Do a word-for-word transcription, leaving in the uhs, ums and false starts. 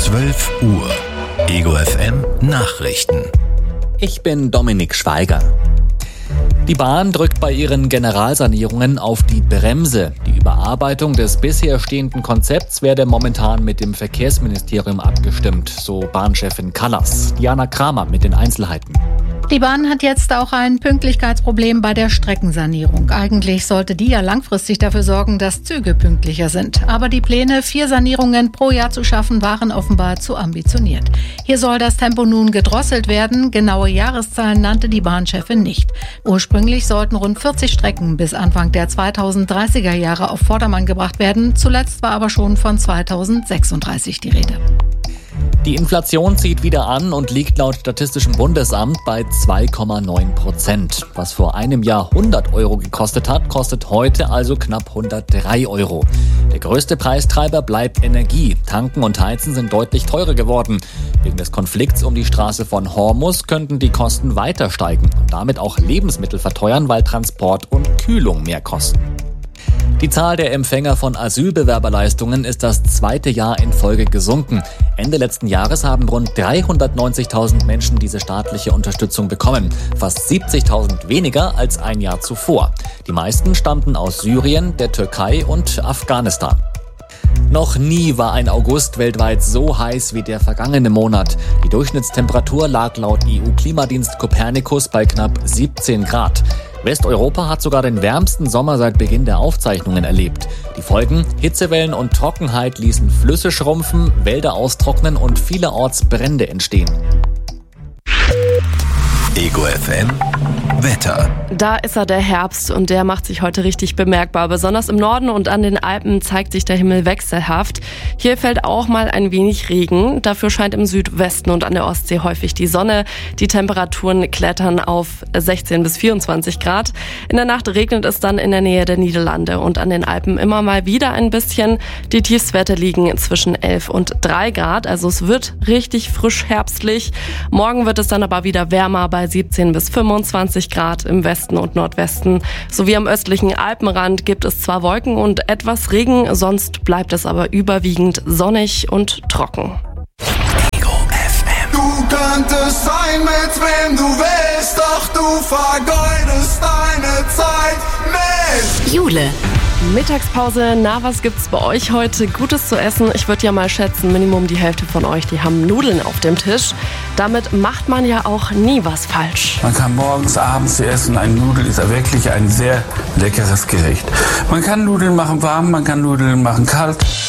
zwölf Uhr. Ego F M Nachrichten. Ich bin Dominik Schweiger. Die Bahn drückt bei ihren Generalsanierungen auf die Bremse. Die Überarbeitung des bisher stehenden Konzepts werde momentan mit dem Verkehrsministerium abgestimmt, so Bahnchefin Kallas. Diana Kramer mit den Einzelheiten. Die Bahn hat jetzt auch ein Pünktlichkeitsproblem bei der Streckensanierung. Eigentlich sollte die ja langfristig dafür sorgen, dass Züge pünktlicher sind. Aber die Pläne, vier Sanierungen pro Jahr zu schaffen, waren offenbar zu ambitioniert. Hier soll das Tempo nun gedrosselt werden. Genaue Jahreszahlen nannte die Bahnchefin nicht. Ursprünglich sollten rund vierzig Strecken bis Anfang der zweitausenddreißiger Jahre auf Vordermann gebracht werden. Zuletzt war aber schon von zweitausendsechsunddreißig die Rede. Die Inflation zieht wieder an und liegt laut Statistischem Bundesamt bei zwei Komma neun Prozent. Was vor einem Jahr hundert Euro gekostet hat, kostet heute also knapp hundertdrei Euro. Der größte Preistreiber bleibt Energie. Tanken und Heizen sind deutlich teurer geworden. Wegen des Konflikts um die Straße von Hormuz könnten die Kosten weiter steigen und damit auch Lebensmittel verteuern, weil Transport und Kühlung mehr kosten. Die Zahl der Empfänger von Asylbewerberleistungen ist das zweite Jahr in Folge gesunken. Ende letzten Jahres haben rund dreihundertneunzigtausend Menschen diese staatliche Unterstützung bekommen. Fast siebzigtausend weniger als ein Jahr zuvor. Die meisten stammten aus Syrien, der Türkei und Afghanistan. Noch nie war ein August weltweit so heiß wie der vergangene Monat. Die Durchschnittstemperatur lag laut E U-Klimadienst Copernicus bei knapp siebzehn Grad. Westeuropa hat sogar den wärmsten Sommer seit Beginn der Aufzeichnungen erlebt. Die Folgen: Hitzewellen und Trockenheit ließen Flüsse schrumpfen, Wälder austrocknen und vielerorts Brände entstehen. Ego F M Wetter. Da ist er, der Herbst, und der macht sich heute richtig bemerkbar. Besonders im Norden und an den Alpen zeigt sich der Himmel wechselhaft. Hier fällt auch mal ein wenig Regen. Dafür scheint im Südwesten und an der Ostsee häufig die Sonne. Die Temperaturen klettern auf sechzehn bis vierundzwanzig Grad. In der Nacht regnet es dann in der Nähe der Niederlande und an den Alpen immer mal wieder ein bisschen. Die Tiefstwerte liegen zwischen elf und drei Grad. Also es wird richtig frisch herbstlich. Morgen wird es dann aber wieder wärmer bei siebzehn bis fünfundzwanzig Grad im Westen und Nordwesten. Sowie am östlichen Alpenrand gibt es zwar Wolken und etwas Regen, sonst bleibt es aber überwiegend sonnig und trocken. Ego F M. Du könntest sein, mit wem du willst, doch du vergeudest deine Zeit mit Jule. Mittagspause, na, was gibt's bei euch heute Gutes zu essen? Ich würde ja mal schätzen, Minimum die Hälfte von euch, die haben Nudeln auf dem Tisch. Damit macht man ja auch nie was falsch. Man kann morgens, abends essen. Ein Nudel ist wirklich ein sehr leckeres Gericht. Man kann Nudeln machen warm, man kann Nudeln machen kalt.